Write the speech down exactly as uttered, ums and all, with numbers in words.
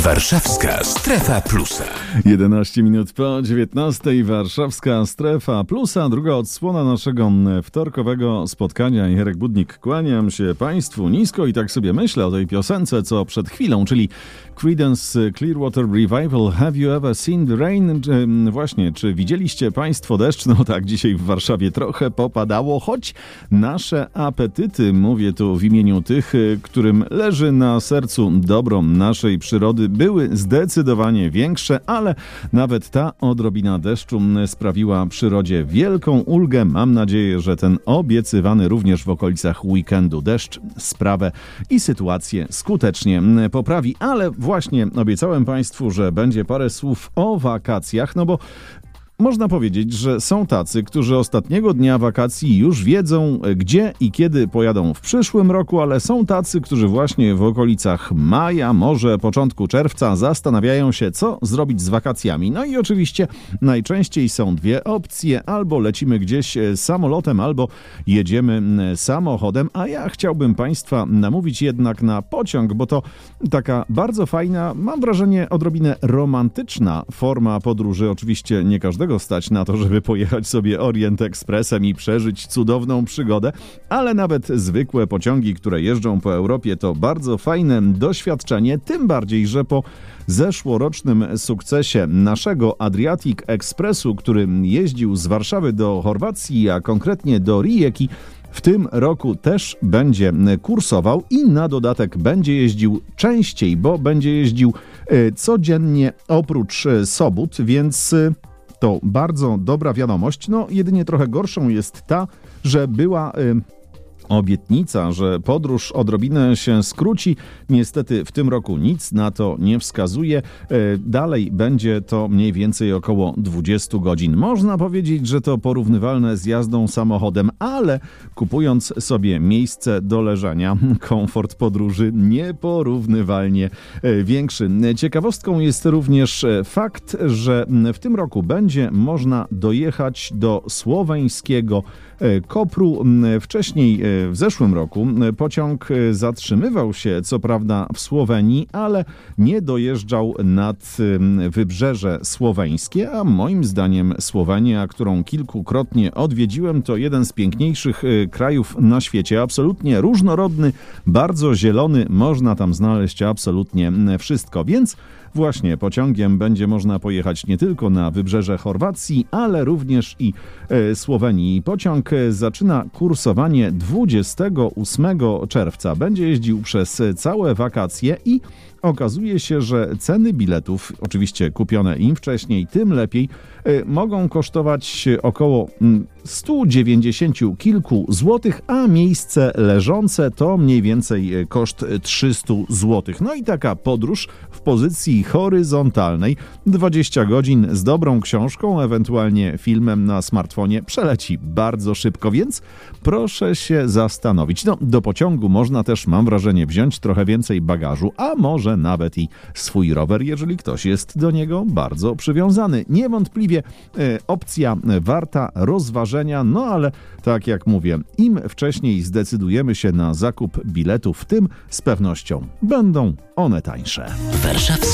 Warszawska Strefa Plusa. jedenaście minut po dziewiętnastej. Warszawska Strefa Plusa. Druga odsłona naszego wtorkowego spotkania. Jarek Budnik, kłaniam się Państwu nisko i tak sobie myślę o tej piosence, co przed chwilą, czyli Creedence Clearwater Revival. Have you ever seen the rain? Właśnie, czy widzieliście Państwo deszcz? No tak, dzisiaj w Warszawie trochę popadało, choć nasze apetyty, mówię tu w imieniu tych, którym leży na sercu dobro naszej przyrody, były zdecydowanie większe, ale nawet ta odrobina deszczu sprawiła przyrodzie wielką ulgę. Mam nadzieję, że ten obiecywany również w okolicach weekendu deszcz sprawę i sytuację skutecznie poprawi. Ale właśnie obiecałem Państwu, że będzie parę słów o wakacjach, no bo można powiedzieć, że są tacy, którzy ostatniego dnia wakacji już wiedzą, gdzie i kiedy pojadą w przyszłym roku, ale są tacy, którzy właśnie w okolicach maja, może początku czerwca zastanawiają się, co zrobić z wakacjami. No i oczywiście najczęściej są dwie opcje: albo lecimy gdzieś samolotem, albo jedziemy samochodem, a ja chciałbym Państwa namówić jednak na pociąg, bo to taka bardzo fajna, mam wrażenie odrobinę romantyczna forma podróży. Oczywiście nie każdego stać na to, żeby pojechać sobie Orient Expressem i przeżyć cudowną przygodę, ale nawet zwykłe pociągi, które jeżdżą po Europie, to bardzo fajne doświadczenie, tym bardziej, że po zeszłorocznym sukcesie naszego Adriatic Expressu, który jeździł z Warszawy do Chorwacji, a konkretnie do Rijeki, w tym roku też będzie kursował i na dodatek będzie jeździł częściej, bo będzie jeździł codziennie oprócz sobót, więc to bardzo dobra wiadomość. No, jedynie trochę gorszą jest ta, że była y, obietnica, że podróż odrobinę się skróci. Niestety w tym roku nic na to nie wskazuje. Dalej będzie to mniej więcej około dwadzieścia godzin. Można powiedzieć, że to porównywalne z jazdą samochodem, ale kupując sobie miejsce do leżenia, komfort podróży nieporównywalnie większy. Ciekawostką jest również fakt, że w tym roku będzie można dojechać do słoweńskiego Kopru. Wcześniej w zeszłym roku pociąg zatrzymywał się co prawda w Słowenii, ale nie dojeżdżał nad wybrzeże słoweńskie, a moim zdaniem Słowenia, którą kilkukrotnie odwiedziłem, to jeden z piękniejszych krajów na świecie, absolutnie różnorodny, bardzo zielony, można tam znaleźć absolutnie wszystko, więc właśnie pociągiem będzie można pojechać nie tylko na wybrzeże Chorwacji, ale również i e, Słowenii. Pociąg zaczyna kursowanie dwudziestego ósmego czerwca. Będzie jeździł przez całe wakacje i okazuje się, że ceny biletów, oczywiście kupione im wcześniej, tym lepiej, mogą kosztować około stu dziewięćdziesięciu kilku złotych, a miejsce leżące to mniej więcej koszt trzysta złotych. No i taka podróż w pozycji horyzontalnej, dwadzieścia godzin z dobrą książką, ewentualnie filmem na smartfonie, przeleci bardzo szybko, więc proszę się zastanowić. No, do pociągu można też, mam wrażenie, wziąć trochę więcej bagażu, a może nawet i swój rower, jeżeli ktoś jest do niego bardzo przywiązany. Niewątpliwie e, opcja warta rozważenia, no ale tak jak mówię, im wcześniej zdecydujemy się na zakup biletów, tym z pewnością będą one tańsze. Warszawska